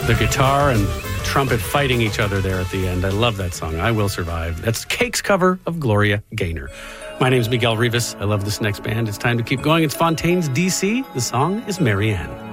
The guitar and trumpet fighting each other there at the end. I love that song. I Will Survive. That's Cake's cover of Gloria Gaynor. My name's Miguel Rivas. I love this next band. It's time to keep going. It's Fontaines DC. The song is Marianne.